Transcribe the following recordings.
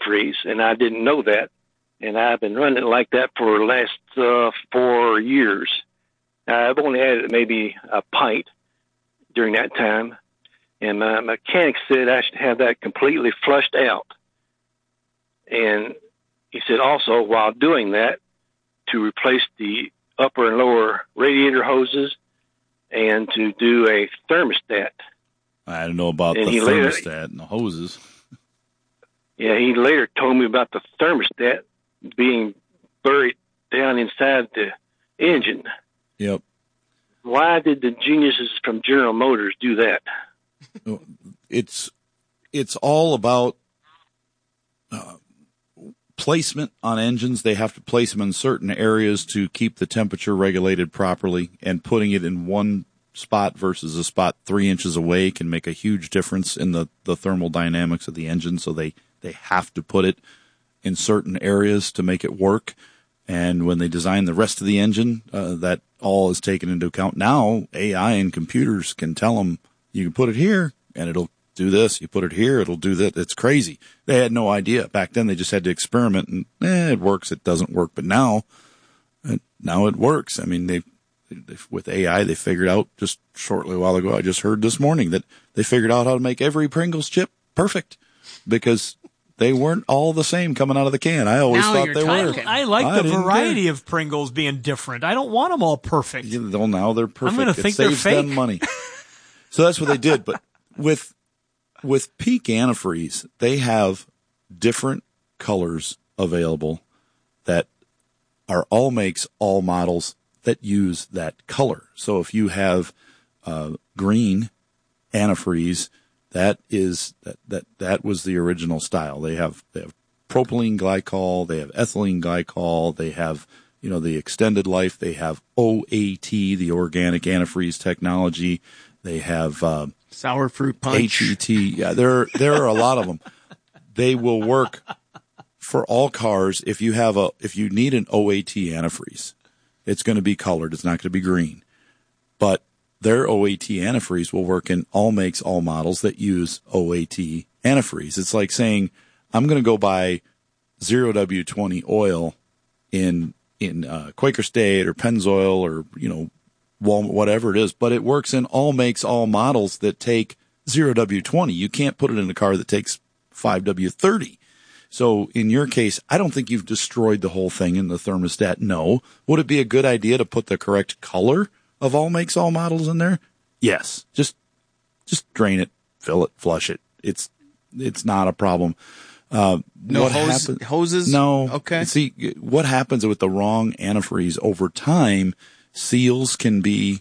antifreeze, and I didn't know that. And I've been running it like that for the last 4 years. I've only had maybe a pint during that time. And my mechanic said I should have that completely flushed out. And he said also, while doing that, to replace the upper and lower radiator hoses and to do a thermostat. I don't know about the thermostat and the hoses. Yeah, he later told me about the thermostat being buried down inside the engine. Yep. Why did the geniuses from General Motors do that? It's all about placement on engines. They have to place them in certain areas to keep the temperature regulated properly, and putting it in one spot versus a spot 3 inches away can make a huge difference in the thermal dynamics of the engine. So they have to put it in certain areas to make it work. And when they design the rest of the engine, that all is taken into account. Now, AI and computers can tell them, you can put it here, and it'll do this. You put it here, it'll do that. It's crazy. They had no idea. Back then, they just had to experiment, and it works, it doesn't work. But now it works. I mean, with AI, they figured out just shortly a while ago, I just heard this morning, that they figured out how to make every Pringles chip perfect, because they weren't all the same coming out of the can. I always thought they were. I like the variety of Pringles being different. I don't want them all perfect. Now they're perfect. I'm going to think they're fake. It saves them money. So that's what they did. But with Peak antifreeze, they have different colors available that are all makes, all models that use that color. So if you have green antifreeze, that was the original style. They have propylene glycol, they have ethylene glycol, they have the extended life, they have OAT, the organic antifreeze technology, they have sour fruit punch, HET. Yeah, there are a lot of them. They will work for all cars. If you need an OAT antifreeze, it's going to be colored. It's not going to be green, but their OAT antifreeze will work in all makes, all models that use OAT antifreeze. It's like saying, I'm going to go buy 0W20 oil in Quaker State or Pennzoil or, Walmart, whatever it is, but it works in all makes, all models that take 0W20. You can't put it in a car that takes 5W30. So in your case, I don't think you've destroyed the whole thing in the thermostat. No. Would it be a good idea to put the correct color of all makes, all models in there? Yes. Just drain it, fill it, flush it. It's not a problem. No hoses? No. Okay. See, what happens with the wrong antifreeze over time, seals can be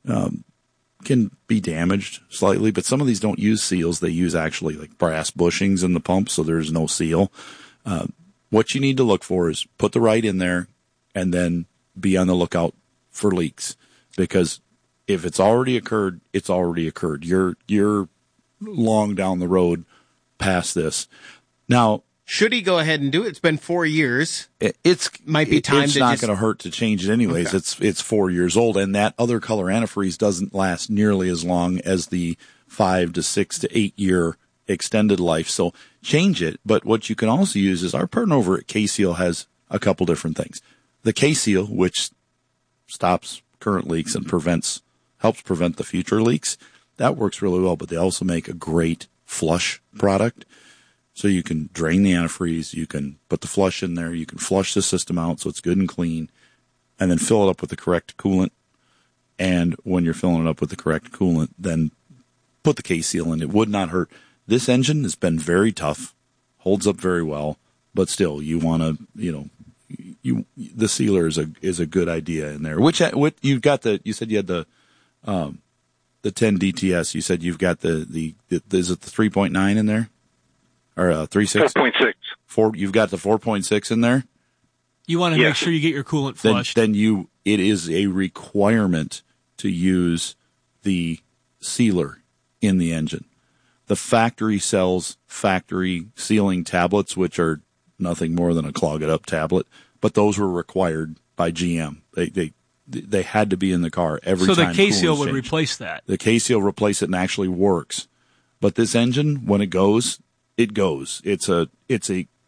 damaged slightly, but some of these don't use seals. They use actually like brass bushings in the pump, so there's no seal. What you need to look for is put the right in there and then be on the lookout for leaks. Because if it's already occurred, it's already occurred. You're long down the road past this. Now, should he go ahead and do it? It's been 4 years. It's not going to hurt to change it anyways. Okay. It's 4 years old, and that other color antifreeze doesn't last nearly as long as the 5 to 6 to 8 year extended life. So change it. But what you can also use is our partner over at K-Seal has a couple different things. The K-Seal, which stops current leaks and helps prevent the future leaks, that works really well. But they also make a great flush product. So you can drain the antifreeze, you can put the flush in there, you can flush the system out so it's good and clean, and then fill it up with the correct coolant. And when you're filling it up with the correct coolant, then put the K-Seal in. It would not hurt. This engine has been very tough, holds up very well, but still, you want to, the sealer is a good idea in there. What you've got you said you had the 10 DTS. You said you've got is it the 3.9 in there? Or 3.6? 4.6. You've got the 4.6 in there? You want to make sure you get your coolant flushed. Then it is a requirement to use the sealer in the engine. The factory sells factory sealing tablets, which are nothing more than a clog it up tablet, but those were required by GM. They had to be in the car every time. So the K-Seal would replace that. The K-Seal replace it and actually works. But this engine, when it goes, it goes. It's a